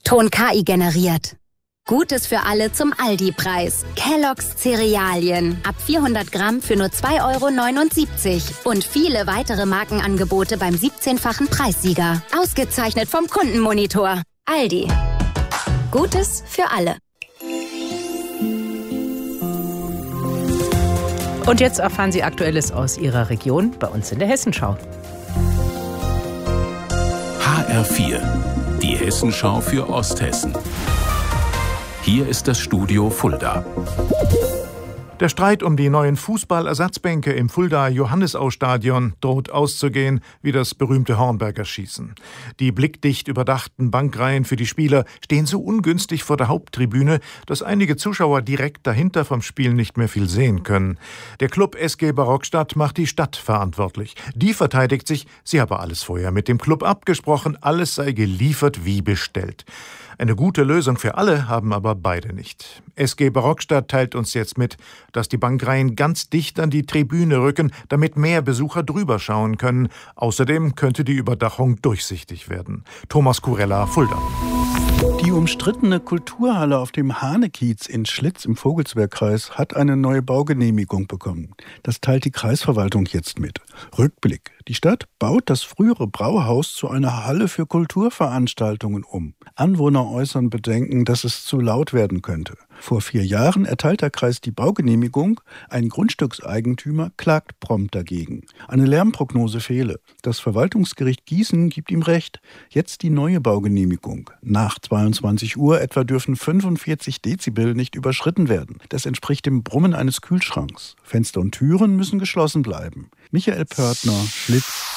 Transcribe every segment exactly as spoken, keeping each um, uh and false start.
Ton K I generiert. Gutes für alle zum Aldi-Preis. Kellogg's Cerealien. Ab vierhundert Gramm für nur zwei Euro neunundsiebzig. Und viele weitere Markenangebote beim siebzehnfachen Preissieger. Ausgezeichnet vom Kundenmonitor. Aldi. Gutes für alle. Und jetzt erfahren Sie Aktuelles aus Ihrer Region bei uns in der Hessenschau. H R vier, die Hessenschau für Osthessen. Hier ist das Studio Fulda. Der Streit um die neuen Fußballersatzbänke im Fuldaer Johannisau-Stadion droht auszugehen wie das berühmte Hornberger Schießen. Die blickdicht überdachten Bankreihen für die Spieler stehen so ungünstig vor der Haupttribüne, dass einige Zuschauer direkt dahinter vom Spiel nicht mehr viel sehen können. Der Club S G Barockstadt macht die Stadt verantwortlich. Die verteidigt sich, sie habe alles vorher mit dem Club abgesprochen, alles sei geliefert wie bestellt. Eine gute Lösung für alle haben aber beide nicht. S G Barockstadt teilt uns jetzt mit, dass die Bankreihen ganz dicht an die Tribüne rücken, damit mehr Besucher drüber schauen können. Außerdem könnte die Überdachung durchsichtig werden. Thomas Kurella, Fulda. Die umstrittene Kulturhalle auf dem Hahnekiez in Schlitz im Vogelsbergkreis hat eine neue Baugenehmigung bekommen. Das teilt die Kreisverwaltung jetzt mit. Rückblick. Die Stadt baut das frühere Brauhaus zu einer Halle für Kulturveranstaltungen um. Anwohner äußern Bedenken, dass es zu laut werden könnte. Vor vier Jahren erteilt der Kreis die Baugenehmigung. Ein Grundstückseigentümer klagt prompt dagegen. Eine Lärmprognose fehle. Das Verwaltungsgericht Gießen gibt ihm recht. Jetzt die neue Baugenehmigung. Nach zweiundzwanzig Uhr etwa dürfen fünfundvierzig Dezibel nicht überschritten werden. Das entspricht dem Brummen eines Kühlschranks. Fenster und Türen müssen geschlossen bleiben. Michael Pörtner, Schlitz.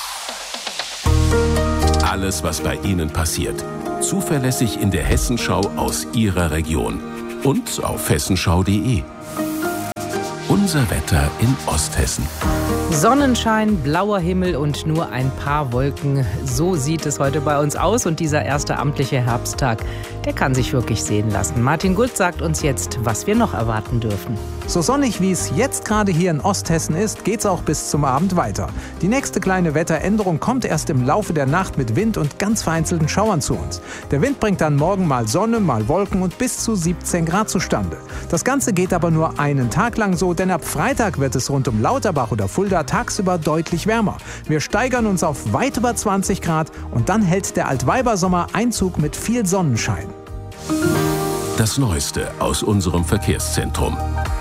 Alles, was bei Ihnen passiert. Zuverlässig in der Hessenschau aus Ihrer Region. Und auf hessenschau punkt de. Unser Wetter in Osthessen. Sonnenschein, blauer Himmel und nur ein paar Wolken. So sieht es heute bei uns aus. Und dieser erste amtliche Herbsttag, der kann sich wirklich sehen lassen. Martin Gult sagt uns jetzt, was wir noch erwarten dürfen. So sonnig wie es jetzt gerade hier in Osthessen ist, geht's auch bis zum Abend weiter. Die nächste kleine Wetteränderung kommt erst im Laufe der Nacht mit Wind und ganz vereinzelten Schauern zu uns. Der Wind bringt dann morgen mal Sonne, mal Wolken und bis zu siebzehn Grad zustande. Das Ganze geht aber nur einen Tag lang so, denn ab Freitag wird es rund um Lauterbach oder Fulda tagsüber deutlich wärmer. Wir steigern uns auf weit über zwanzig Grad und dann hält der Altweibersommer Einzug mit viel Sonnenschein. Das Neueste aus unserem Verkehrszentrum.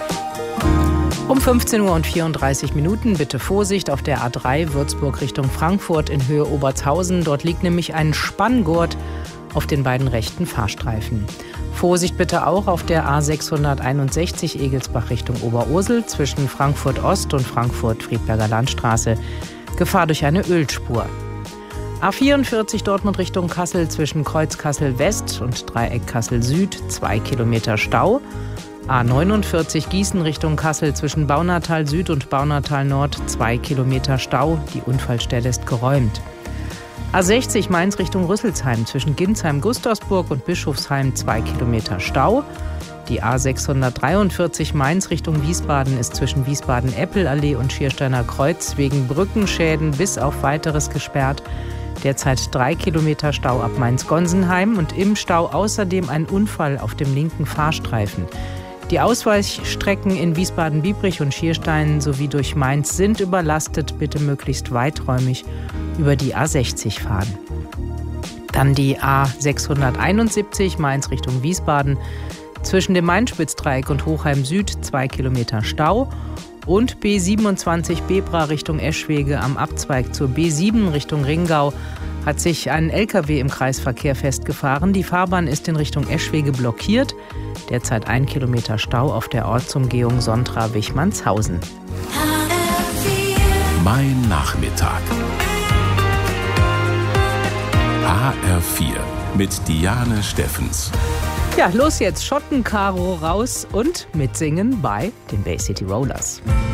Um fünfzehn Uhr und vierunddreißig Minuten bitte Vorsicht auf der A drei Würzburg Richtung Frankfurt in Höhe Obertshausen. Dort liegt nämlich ein Spanngurt auf den beiden rechten Fahrstreifen. Vorsicht bitte auch auf der A sechshunderteinundsechzig Egelsbach Richtung Oberursel zwischen Frankfurt Ost und Frankfurt-Friedberger Landstraße. Gefahr durch eine Ölspur. A vierundvierzig Dortmund Richtung Kassel zwischen Kreuz Kassel West und Dreieck Kassel Süd, zwei Kilometer Stau. A neunundvierzig Gießen Richtung Kassel zwischen Baunatal Süd und Baunatal Nord, zwei Kilometer Stau. Die Unfallstelle ist geräumt. A sechzig Mainz Richtung Rüsselsheim zwischen Ginsheim-Gustavsburg und Bischofsheim, zwei Kilometer Stau. Die A sechshundertdreiundvierzig Mainz Richtung Wiesbaden ist zwischen Wiesbaden-Eppelallee und Schiersteiner Kreuz wegen Brückenschäden bis auf Weiteres gesperrt. Derzeit drei Kilometer Stau ab Mainz-Gonsenheim und im Stau außerdem ein Unfall auf dem linken Fahrstreifen. Die Ausweichstrecken in Wiesbaden-Biebrich und Schierstein sowie durch Mainz sind überlastet. Bitte möglichst weiträumig über die A sechzig fahren. Dann die A sechshunderteinundsiebzig Mainz Richtung Wiesbaden. Zwischen dem Main-Spitzdreieck und Hochheim Süd zwei Kilometer Stau. Und B siebenundzwanzig Bebra Richtung Eschwege am Abzweig zur B sieben Richtung Ringau hat sich ein L K W im Kreisverkehr festgefahren. Die Fahrbahn ist in Richtung Eschwege blockiert. Derzeit ein Kilometer Stau auf der Ortsumgehung Sontra-Wichmannshausen. Mein Nachmittag. H R vier mit Diane Steffens. Ja, los jetzt, Schottenkaro raus und mitsingen bei den Bay City Rollers.